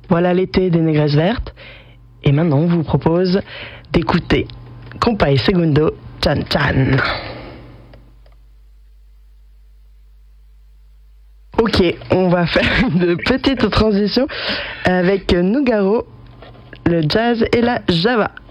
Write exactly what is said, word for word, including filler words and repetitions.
Voilà l'été des négresses vertes. Et maintenant, on vous propose d'écouter Compa et Segundo, Chan Chan. Ok, on va faire une petite transition avec Nougaro, le jazz et la java.